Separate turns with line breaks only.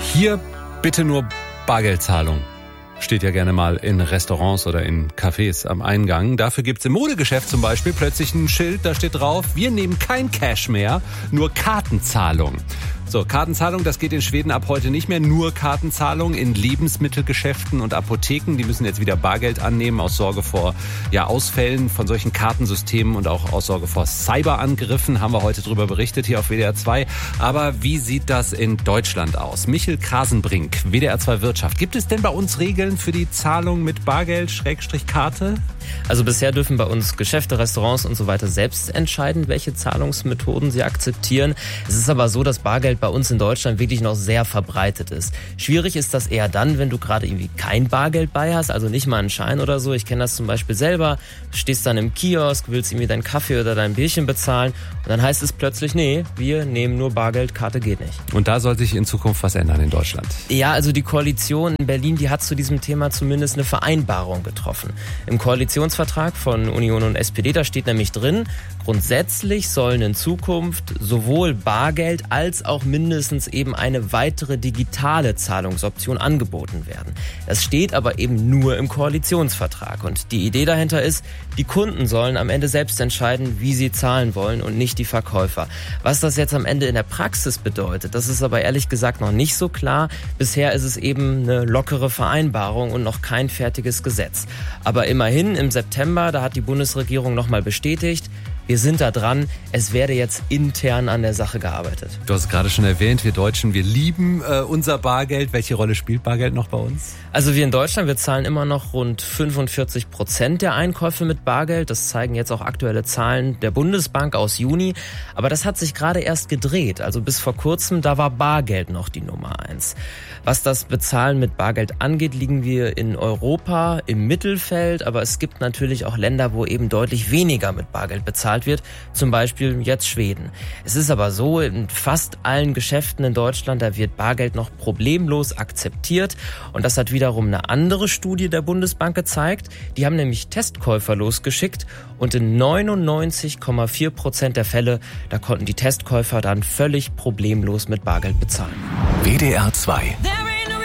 Hier bitte nur Bargeldzahlung. Steht ja gerne mal in Restaurants oder in Cafés am Eingang. Dafür gibt's im Modegeschäft zum Beispiel plötzlich ein Schild, da steht drauf: Wir nehmen kein Cash mehr, nur Kartenzahlung. So, Kartenzahlung, das geht in Schweden ab heute nicht mehr. Nur Kartenzahlung in Lebensmittelgeschäften und Apotheken. Die müssen jetzt wieder Bargeld annehmen aus Sorge vor Ausfällen von solchen Kartensystemen und auch aus Sorge vor Cyberangriffen. Haben wir heute drüber berichtet hier auf WDR 2. Aber wie sieht das in Deutschland aus? Michel Krasenbrink, WDR 2 Wirtschaft. Gibt es denn bei uns Regeln für die Zahlung mit Bargeld / Karte?
Also bisher dürfen bei uns Geschäfte, Restaurants und so weiter selbst entscheiden, welche Zahlungsmethoden sie akzeptieren. Es ist aber so, dass Bargeld bei uns in Deutschland wirklich noch sehr verbreitet ist. Schwierig ist das eher dann, wenn du gerade irgendwie kein Bargeld bei hast, also nicht mal einen Schein oder so. Ich kenne das zum Beispiel selber. Du stehst dann im Kiosk, willst irgendwie deinen Kaffee oder dein Bierchen bezahlen und dann heißt es plötzlich, nee, wir nehmen nur Bargeld, Karte geht nicht.
Und da soll sich in Zukunft was ändern in Deutschland?
Ja, also die Koalition in Berlin, die hat zu diesem Thema zumindest eine Vereinbarung getroffen. Im Koalitionsvertrag von Union und SPD, da steht nämlich drin, grundsätzlich sollen in Zukunft sowohl Bargeld als auch mindestens eben eine weitere digitale Zahlungsoption angeboten werden. Das steht aber eben nur im Koalitionsvertrag. Und die Idee dahinter ist, die Kunden sollen am Ende selbst entscheiden, wie sie zahlen wollen und nicht die Verkäufer. Was das jetzt am Ende in der Praxis bedeutet, das ist aber ehrlich gesagt noch nicht so klar. Bisher ist es eben eine lockere Vereinbarung und noch kein fertiges Gesetz. Aber immerhin im September, da hat die Bundesregierung nochmal bestätigt, wir sind da dran, es werde jetzt intern an der Sache gearbeitet.
Du hast es gerade schon erwähnt, wir Deutschen, wir lieben unser Bargeld. Welche Rolle spielt Bargeld noch bei uns?
Also wir in Deutschland, wir zahlen immer noch rund 45% der Einkäufe mit Bargeld. Das zeigen jetzt auch aktuelle Zahlen der Bundesbank aus Juni. Aber das hat sich gerade erst gedreht. Also bis vor kurzem, da war Bargeld noch die Nummer 1. Was das Bezahlen mit Bargeld angeht, liegen wir in Europa im Mittelfeld. Aber es gibt natürlich auch Länder, wo eben deutlich weniger mit Bargeld bezahlt wird, zum Beispiel jetzt Schweden. Es ist aber so, in fast allen Geschäften in Deutschland, da wird Bargeld noch problemlos akzeptiert und das hat wiederum eine andere Studie der Bundesbank gezeigt. Die haben nämlich Testkäufer losgeschickt und in 99,4% der Fälle, da konnten die Testkäufer dann völlig problemlos mit Bargeld bezahlen.
WDR 2